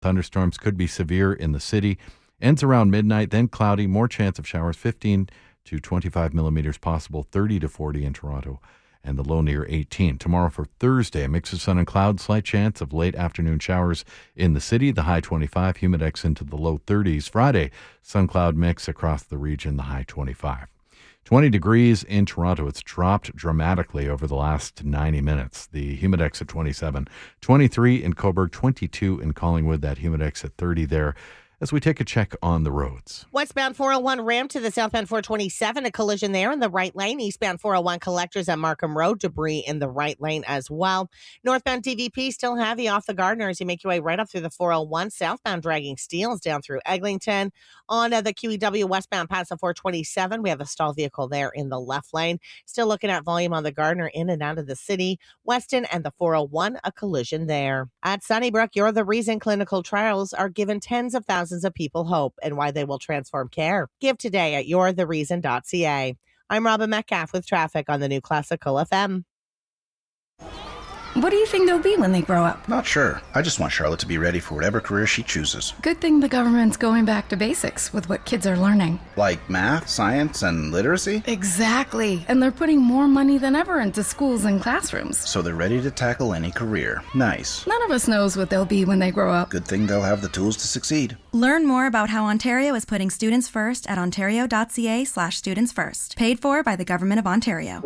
Thunderstorms could be severe in the city. Ends around midnight, then cloudy, more chance of showers, 15 to 25 millimeters possible, 30 to 40 in Toronto, and the low near 18. Tomorrow for Thursday, a mix of sun and clouds, slight chance of late afternoon showers in the city, the high 25, humidex into the low 30s. Friday, sun cloud mix across the region, the high 25. 20 degrees in Toronto. It's dropped dramatically over the last 90 minutes. The humidex at 27, 23 in Cobourg, 22 in Collingwood, that humidex at 30 there. As we take a check on the roads. Westbound 401 ramp to the southbound 427, a collision there in the right lane. Eastbound 401 collectors at Markham Road, debris in the right lane as well. Northbound DVP still heavy off the Gardner as you make your way right up through the 401. Southbound dragging steels down through Eglinton. On the QEW westbound past the 427, we have a stall vehicle there in the left lane. Still looking at volume on the Gardner in and out of the city. Weston and the 401, a collision there. At Sunnybrook, You're the Reason clinical trials are given tens of thousands of people hope and why they will transform care. Give today at you'rethereason.ca. I'm Robin Metcalf with traffic on the new Classical FM. What do you think they'll be when they grow up? Not sure. I just want Charlotte to be ready for whatever career she chooses. Good thing the government's going back to basics with what kids are learning. Like math, science, and literacy? Exactly. And they're putting more money than ever into schools and classrooms. So they're ready to tackle any career. Nice. None of us knows what they'll be when they grow up. Good thing they'll have the tools to succeed. Learn more about how Ontario is putting students first at ontario.ca/students first. Paid for by the Government of Ontario.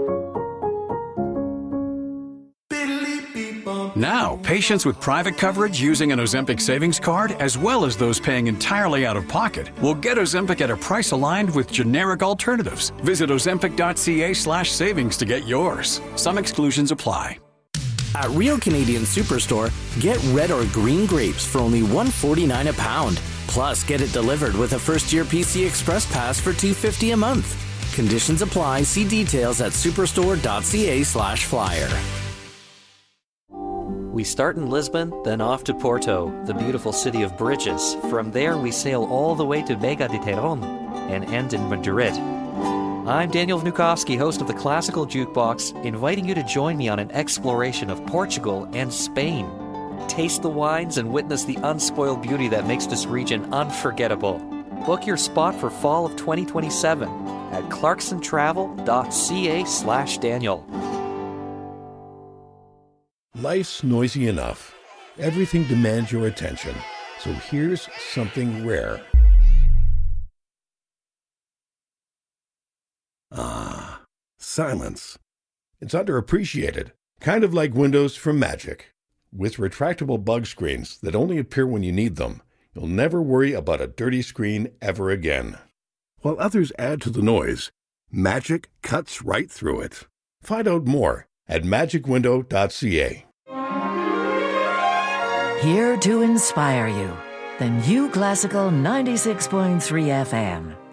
Now, patients with private coverage using an Ozempic savings card, as well as those paying entirely out of pocket, will get Ozempic at a price aligned with generic alternatives. Visit ozempic.ca/savings to get yours. Some exclusions apply. At Real Canadian Superstore, get red or green grapes for only $1.49 a pound. Plus, get it delivered with a first-year PC Express Pass for $2.50 a month. Conditions apply. See details at superstore.ca/flyer. We start in Lisbon, then off to Porto, the beautiful city of bridges. From there, we sail all the way to Vega de Terón and end in Madrid. I'm Daniel Vnukovsky, host of the Classical Jukebox, inviting you to join me on an exploration of Portugal and Spain. Taste the wines and witness the unspoiled beauty that makes this region unforgettable. Book your spot for fall of 2027 at clarksontravel.ca/Daniel. Life's noisy enough. Everything demands your attention. So here's something rare. Ah, silence. It's underappreciated. Kind of like windows from Magic. With retractable bug screens that only appear when you need them, you'll never worry about a dirty screen ever again. While others add to the noise, Magic cuts right through it. Find out more at magicwindow.ca. Here to inspire you, the new Classical 96.3 FM.